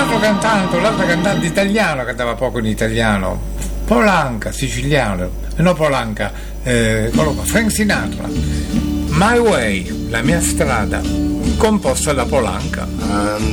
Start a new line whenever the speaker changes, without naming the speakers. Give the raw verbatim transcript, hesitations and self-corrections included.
l'altro cantante, l'altro cantante italiano cantava poco in italiano, Polanca, siciliano, no Polanca, eh, Frank Sinatra, My Way, la mia strada, composta da Polanca.